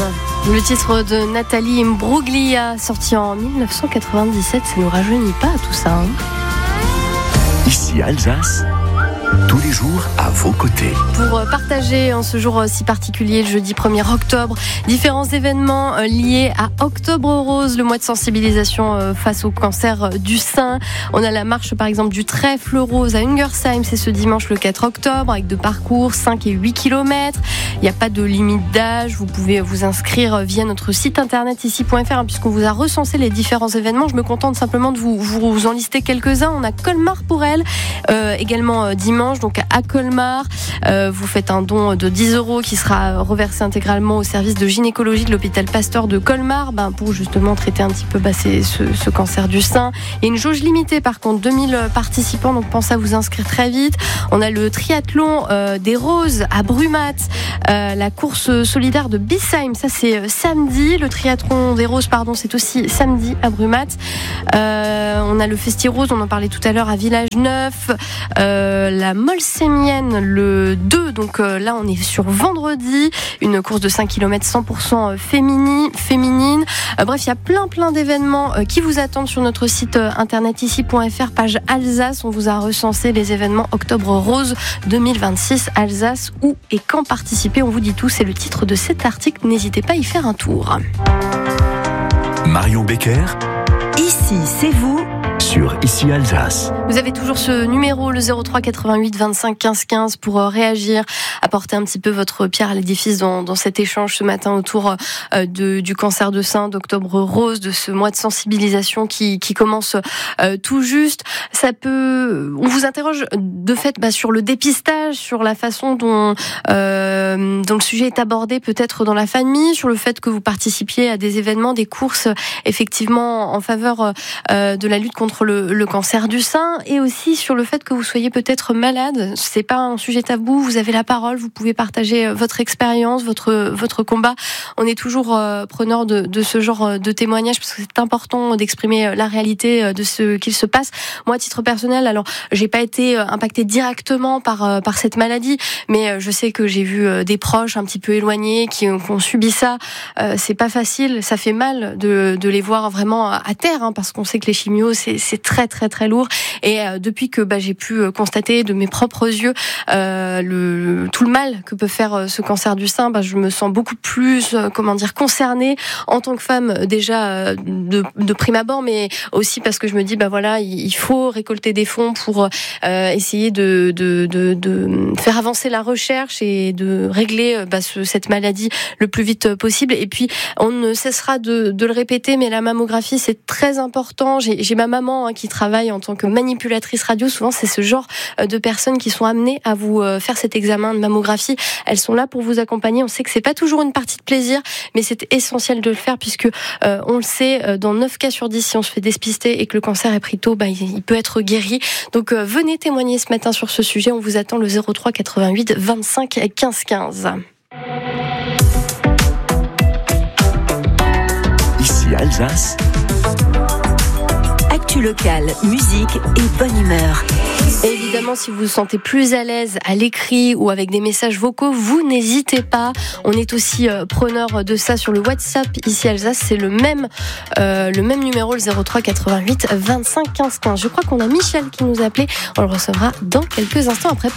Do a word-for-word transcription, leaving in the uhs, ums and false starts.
Le titre de Nathalie Imbruglia, sorti en dix-neuf cent quatre-vingt-dix-sept, ça nous rajeunit pas tout ça. Hein. Ici Alsace, tous les jours à vos côtés. Pour partager en ce jour si particulier, le jeudi premier octobre, différents événements liés à Octobre Rose, le mois de sensibilisation face au cancer du sein. On a la marche par exemple du trèfle rose à Ungersheim, c'est ce dimanche le quatre octobre, avec deux parcours, cinq et huit kilomètres. Il n'y a pas de limite d'âge, vous pouvez vous inscrire via notre site internet ici point f r, hein, puisqu'on vous a recensé les différents événements. Je me contente simplement de vous, vous en lister quelques-uns. On a Colmar pour elle, euh, également euh, dimanche, donc à Colmar. Euh, vous faites un don de dix euros qui sera reversé intégralement au service de gynécologie de l'hôpital Pasteur de Colmar, ben, pour justement traiter un petit peu bah, c'est, ce, ce cancer du sein. Il y a une jauge limitée par contre, deux mille participants, donc pensez à vous inscrire très vite. On a le triathlon euh, des Roses à Brumat, euh, la course solidaire de Bissheim, ça c'est euh, samedi. Le triathlon des Roses, pardon, c'est aussi samedi à Brumat. Euh, on a le Festi Rose, on en parlait tout à l'heure à Village Neuf. Euh, la Molsémienne le deux, donc euh, là on est sur vendredi, une course de cinq kilomètres cent pour cent féminine. féminine. Euh, bref, il y a plein plein d'événements euh, qui vous attendent sur notre site euh, internet ici point f r, page Alsace. On vous a recensé les événements Octobre Rose deux mille vingt-six, Alsace, où et quand participer. On vous dit tout, c'est le titre de cet article, n'hésitez pas à y faire un tour. Marion Becker, ici c'est vous, sur Ici Alsace. Vous avez toujours ce numéro, le zéro trois quatre-vingt-huit vingt-cinq quinze quinze, pour réagir, apporter un petit peu votre pierre à l'édifice dans, dans cet échange ce matin autour euh, de, du cancer de sein, d'Octobre Rose, de ce mois de sensibilisation qui, qui commence euh, tout juste. Ça peut, on vous interroge de fait bah, sur le dépistage, sur la façon dont, euh, dont le sujet est abordé peut-être dans la famille, sur le fait que vous participiez à des événements, des courses effectivement en faveur euh, de la lutte contre le, le cancer du sein, et aussi sur le fait que vous soyez peut-être malade. C'est pas un sujet tabou, vous avez la parole, vous pouvez partager votre expérience, votre votre combat. On est toujours euh, preneur de, de ce genre de témoignages, parce que c'est important d'exprimer la réalité de ce qu'il se passe. Moi, à titre personnel, alors j'ai pas été impactée directement par par cette maladie, mais je sais que j'ai vu des proches un petit peu éloignés qui, qui ont subi ça. Euh, c'est pas facile, ça fait mal de de les voir vraiment à terre, hein, parce qu'on sait que les chimios c'est c'est très très très lourd. Et euh, depuis que bah, j'ai pu constater de mes propres yeux euh, le, le tout le mal que peut faire euh, ce cancer du sein, bah, je me sens beaucoup plus euh, comment dire concernée en tant que femme, déjà euh, de, de prime abord, mais aussi parce que je me dis bah voilà, il faut récolter des fonds pour euh, essayer de, de de de faire avancer la recherche et de régler bah, ce, cette maladie le plus vite possible. Et puis on ne cessera de, de le répéter, mais la mammographie c'est très important. J'ai, j'ai ma maman hein, qui travaille en tant que manipulatrice radio. Souvent c'est ce genre de personnes qui sont amenées à vous faire cet examen de mammographie. Elles sont là pour vous accompagner. On sait que c'est pas toujours une partie de plaisir, mais c'est essentiel de le faire, puisque euh, on le sait, dans neuf cas sur dix, si on se fait dépister et que le cancer est pris tôt, bah, il peut être guéri. Donc euh, venez témoigner ce matin sur ce sujet. On vous attend le zéro trois quatre-vingt-huit vingt-cinq quinze quinze. Ici Alsace. Actu locale, musique et bonne humeur. Et évidemment, si vous vous sentez plus à l'aise à l'écrit ou avec des messages vocaux, vous n'hésitez pas. On est aussi euh, preneur de ça sur le WhatsApp ici Alsace. C'est le même, euh, le même numéro, le zéro trois quatre-vingt-huit vingt-cinq quinze quinze. Je crois qu'on a Michel qui nous a appelé. On le recevra dans quelques instants après.